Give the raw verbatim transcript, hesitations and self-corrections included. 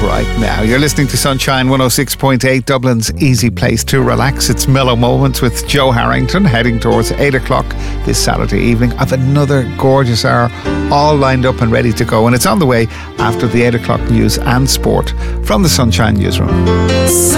right now. You're listening to Sunshine one oh six point eight, Dublin's easy place to relax. It's Mellow Moments with Joe Harrington, heading towards eight o'clock this Saturday evening. I've another gorgeous hour all lined up and ready to go, and it's on the way after the eight o'clock news and sport from the Sunshine Newsroom.